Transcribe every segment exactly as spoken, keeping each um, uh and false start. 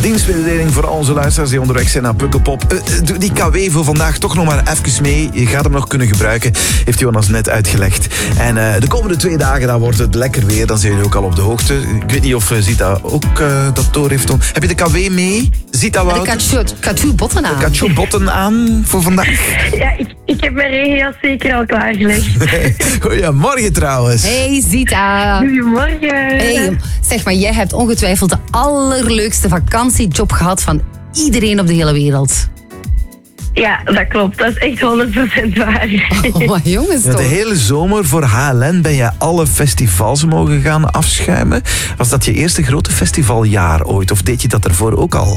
Dienstmededeling voor al onze luisteraars die onderweg zijn naar Pukkelpop. Uh, doe die K W voor vandaag toch nog maar even mee. Je gaat hem nog kunnen gebruiken, heeft Jonas net uitgelegd. En uh, de komende twee dagen dan wordt het lekker weer. Dan zijn jullie ook al op de hoogte. Ik weet niet of uh, Zita ook uh, dat door heeft. Heb je de K W mee? Zita Wout? De katoe-botten aan. De katoe-botten aan voor vandaag? Ja, ik, ik heb mijn regenjas zeker al klaargelegd. Goedemorgen trouwens. Hey Zita. Goedemorgen. Hey, zeg maar, jij hebt ongetwijfeld de allerleukste vakantiejob gehad van iedereen op de hele wereld. Ja, dat klopt. Dat is echt honderd procent waar. Oh, maar jongens ja, toch. de hele zomer voor H L N ben je alle festivals mogen gaan afschuimen. Was dat je eerste grote festivaljaar ooit? Of deed je dat ervoor ook al?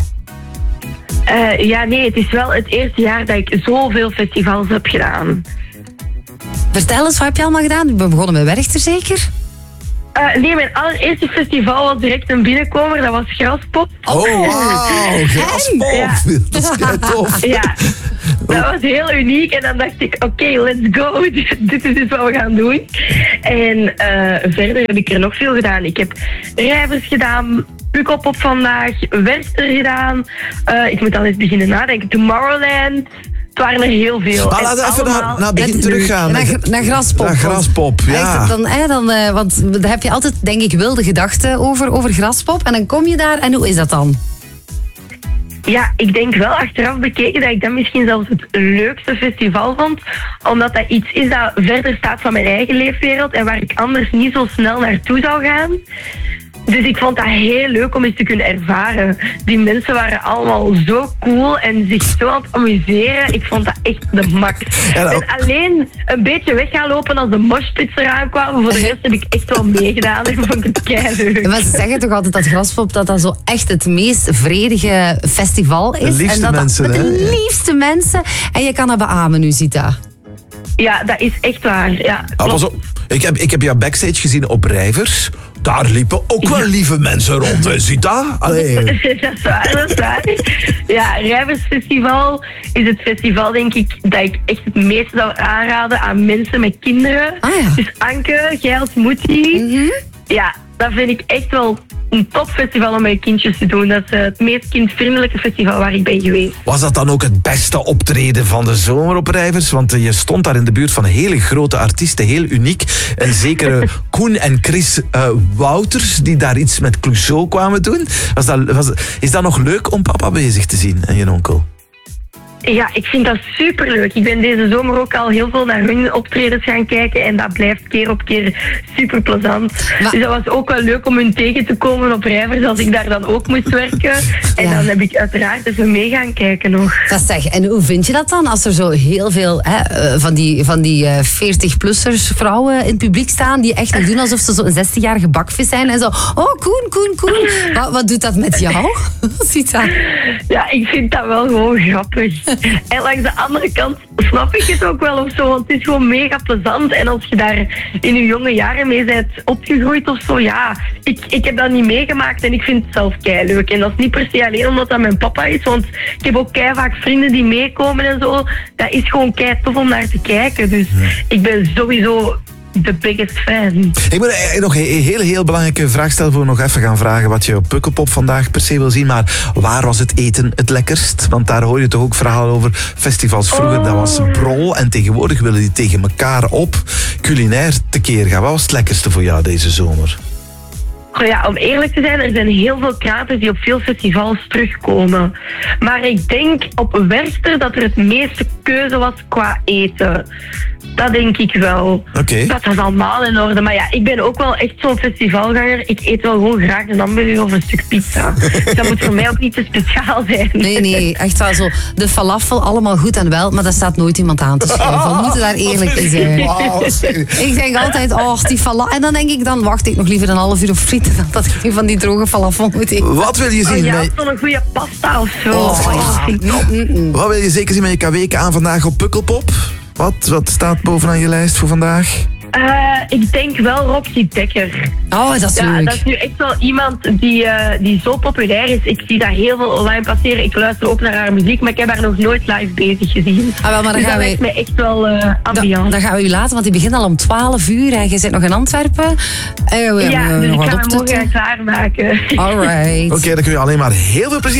Uh, ja, nee, het is wel het eerste jaar dat ik zoveel festivals heb gedaan. Vertel eens, wat heb je allemaal gedaan? We begonnen met Werchter zeker? Uh, nee, mijn allereerste festival was direct een binnenkomer. Dat was Graspop. Oh, wauw. Graspop. Ja. Dat is kei tof. Ja, dat was heel uniek. En dan dacht ik, oké, okay, let's go. Dit is dus wat we gaan doen. En uh, verder heb ik er nog veel gedaan. Ik heb Rijvers gedaan, Pukkelpop vandaag, Werchter gedaan. Uh, ik moet al eens beginnen nadenken. Tomorrowland. Het waren er heel veel. Maar laten we even naar, naar het begin teruggaan. Naar, naar Graspop. Naar Graspop, ja. Echt, dan, hè, dan, uh, want daar heb je altijd, denk ik, wilde gedachten over, over Graspop. En dan kom je daar en hoe is dat dan? Ja, ik denk wel achteraf bekeken dat ik dat misschien zelfs het leukste festival vond. Omdat dat iets is dat verder staat van mijn eigen leefwereld en waar ik anders niet zo snel naartoe zou gaan. Dus ik vond dat heel leuk om eens te kunnen ervaren. Die mensen waren allemaal zo cool en zich zo aan het amuseren. Ik vond dat echt de max. Ja, nou. En alleen een beetje weg gaan lopen als de moshpits eraan kwamen. Voor de rest heb ik echt wel meegedaan. Ik vond het keileuk. Maar ze zeggen toch altijd dat Graspop dat dat zo echt het meest vredige festival is. De liefste en dat mensen, dat, hè? De liefste mensen. En je kan dat beamen nu, Zita. Ja, dat is echt waar. Ja, ah, pas op. Ik heb, ik heb jou backstage gezien op Rijvers. Daar liepen ook wel lieve mensen rond, hè, Zita? Allee. Dat is waar, dat is waar. Ja, Rijversfestival is het festival, denk ik, dat ik echt het meeste zou aanraden aan mensen met kinderen. Ah, ja. Dus Anke, jij als moetie. Mm-hmm. Ja, dat vind ik echt wel een topfestival om met kindjes te doen. Dat is het meest kindvriendelijke festival waar ik ben geweest. Was dat dan ook het beste optreden van de zomer op Rijvers? Want je stond daar in de buurt van hele grote artiesten, heel uniek. En zekere Koen en Chris uh, Wouters, die daar iets met Clouseau kwamen doen. Was dat, was, is dat nog leuk om papa bezig te zien en je onkel? Ja, ik vind dat superleuk. Ik ben deze zomer ook al heel veel naar hun optredens gaan kijken en dat blijft keer op keer super plezant. Maar... Dus dat was ook wel leuk om hun tegen te komen op Rijvers als ik daar dan ook moest werken. En ja. Dan heb ik uiteraard even mee gaan kijken nog. Dat zeg, en hoe vind je dat dan als er zo heel veel hè, van die, van die veertig-plussers vrouwen in het publiek staan die echt nog doen alsof ze zo'n zestigjarige bakvis zijn en zo, oh Koen, Koen, Koen. Wat, wat doet dat met jou? Ziet dat? Ja, ik vind dat wel gewoon grappig. En langs de andere kant snap ik het ook wel of zo, want het is gewoon mega plezant. En als je daar in je jonge jaren mee bent opgegroeid of zo, ja, ik, ik heb dat niet meegemaakt en ik vind het zelf keileuk. En dat is niet per se alleen omdat dat mijn papa is, want ik heb ook kei vaak vrienden die meekomen en zo. Dat is gewoon kei tof om naar te kijken. Dus ik ben sowieso de biggest fan. Ik moet nog een heel, heel belangrijke vraag stellen voor we nog even gaan vragen wat je op Pukkelpop vandaag per se wil zien. Maar waar was het eten het lekkerst? Want daar hoor je toch ook verhalen over festivals. Vroeger, oh. Dat was brol en tegenwoordig willen die tegen elkaar op culinair tekeer gaan. Wat was het lekkerste voor jou deze zomer? Oh ja, om eerlijk te zijn, er zijn heel veel kraters die op veel festivals terugkomen. Maar ik denk op Werchter dat er het meeste keuze was qua eten. Dat denk ik wel. Okay. Dat was allemaal in orde. Maar ja, ik ben ook wel echt zo'n festivalganger. Ik eet wel gewoon graag een hamburger of een stuk pizza. Dat moet voor mij ook niet te speciaal zijn. Nee, nee, echt wel zo. De falafel, allemaal goed en wel, maar daar staat nooit iemand aan te schuiven. We moeten daar eerlijk in zijn. Wow, ik denk altijd, oh, die falafel. En dan denk ik, dan wacht ik nog liever een half uur op frieten dan dat ik van die droge falafel moet eten. Wat wil je zien? Oh, ja, met... zo'n goede pasta of zo. Oh, oh, no. Wat wil je zeker zien met je K W aan vandaag op Pukkelpop? Wat, wat staat bovenaan je lijst voor vandaag? Uh, ik denk wel Roxy Dekker. Oh, dat is ja, leuk. Dat is nu echt wel iemand die, uh, die zo populair is. Ik zie dat heel veel online passeren. Ik luister ook naar haar muziek, maar ik heb haar nog nooit live bezig gezien. Ah, wel, maar dan dus gaan dat lijkt wij... mij echt wel uh, ambiant. Da, dan gaan we u laten, want die begint al om twaalf uur en je zit nog in Antwerpen. Uh, ja, dus ik ga hem morgen klaarmaken. All right. Oké, okay, dan kun je alleen maar heel veel plezier.